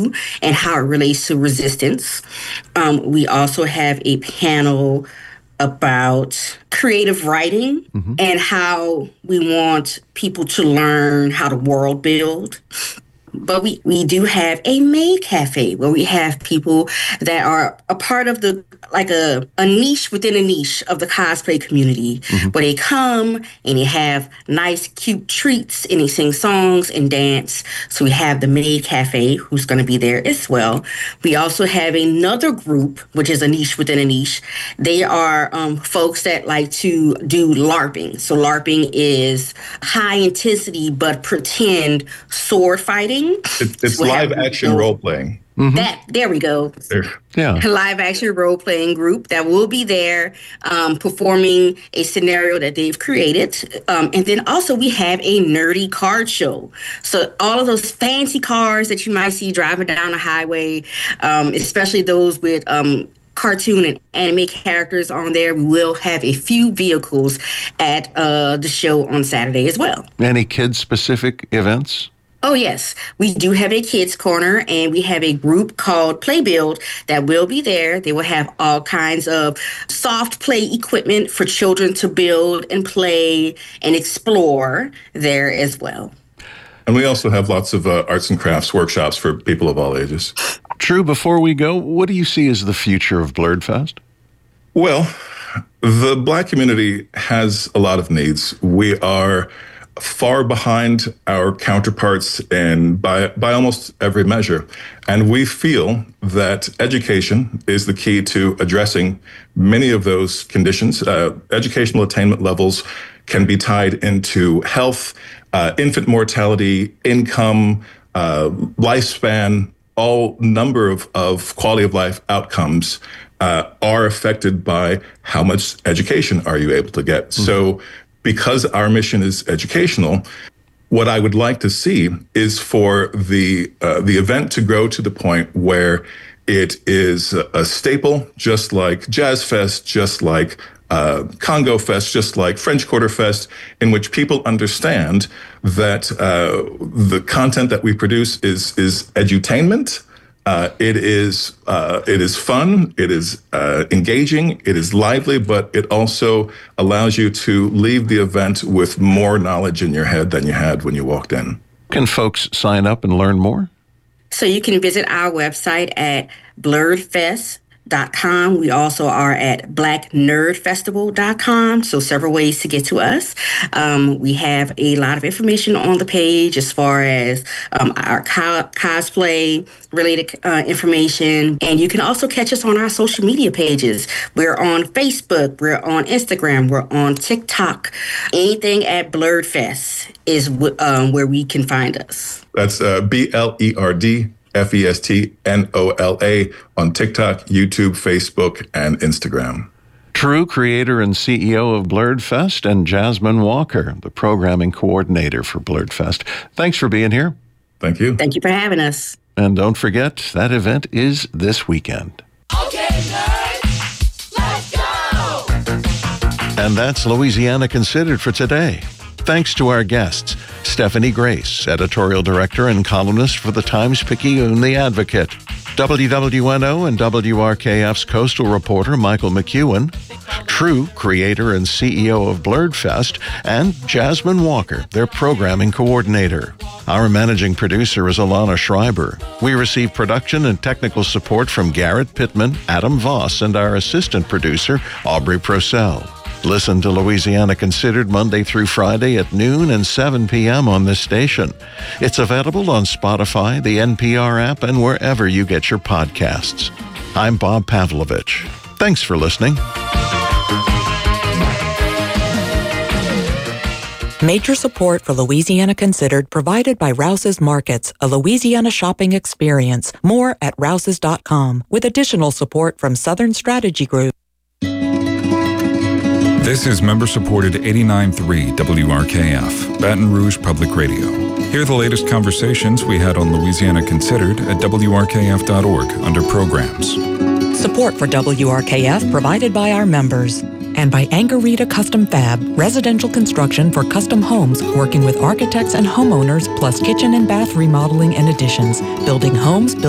do and how it relates to resistance. We also have a panel about creative writing and how we want people to learn how to world build. But we do have a Maid Cafe where we have people that are a part of a niche within a niche of the cosplay community, where they come and they have nice, cute treats and they sing songs and dance. So we have the Maid Cafe, who's going to be there as well. We also have another group, which is a niche within a niche. They are folks that like to do LARPing. So LARPing is high intensity but pretend sword fighting. It's live action role playing. There we go. Yeah. A live action role playing group that will be there performing a scenario that they've created. And then also we have a nerdy card show. So all of those fancy cars that you might see driving down the highway, especially those with cartoon and anime characters on there, we will have a few vehicles at the show on Saturday as well. Any kid-specific events? Oh, yes. We do have a kids corner, and we have a group called Play Build that will be there. They will have all kinds of soft play equipment for children to build and play and explore there as well. And we also have lots of arts and crafts workshops for people of all ages. True, before we go, what do you see as the future of Blurredfest? Well, the Black community has a lot of needs. We are far behind our counterparts by almost every measure. And we feel that education is the key to addressing many of those conditions. Educational attainment levels can be tied into health, infant mortality, income, lifespan. All number of quality of life outcomes are affected by how much education are you able to get. So because our mission is educational, what I would like to see is for the event to grow to the point where it is a staple, just like Jazz Fest, just like Congo Fest, just like French Quarter Fest, in which people understand that the content that we produce is edutainment. It is fun, it is engaging, it is lively, but it also allows you to leave the event with more knowledge in your head than you had when you walked in. Can folks sign up and learn more? So you can visit our website at blurredfest.com. We also are at blacknerdfestival.com, so several ways to get to us. We have a lot of information on the page as far as our cosplay related information, and you can also catch us on our social media pages. We're on Facebook, we're on Instagram, we're on TikTok. Anything at Blurredfest is where we can find us. That's BLERDFESTNOLA on TikTok, YouTube, Facebook, and Instagram. True, creator and CEO of Blurredfest, and Jasmine Walker, the programming coordinator for Blurredfest. Thanks for being here. Thank you. Thank you for having us. And don't forget, that event is this weekend. Okay, nerds, let's go! And that's Louisiana Considered for today. Thanks to our guests, Stephanie Grace, editorial director and columnist for the Times-Picayune The Advocate, WWNO and WRKF's coastal reporter Michael McEwen, True, creator and CEO of Blurredfest, and Jasmine Walker, their programming coordinator. Our managing producer is Alana Schreiber. We receive production and technical support from Garrett Pittman, Adam Voss, and our assistant producer, Aubrey Procell. Listen to Louisiana Considered Monday through Friday at noon and 7 p.m. on this station. It's available on Spotify, the NPR app, and wherever you get your podcasts. I'm Bob Pavlovich. Thanks for listening. Major support for Louisiana Considered provided by Rouse's Markets, a Louisiana shopping experience. More at rouses.com, with additional support from Southern Strategy Group. This is member-supported 89.3 WRKF, Baton Rouge Public Radio. Hear the latest conversations we had on Louisiana Considered at WRKF.org under Programs. Support for WRKF provided by our members. And by Angarita Custom Fab, residential construction for custom homes, working with architects and homeowners, plus kitchen and bath remodeling and additions, building homes,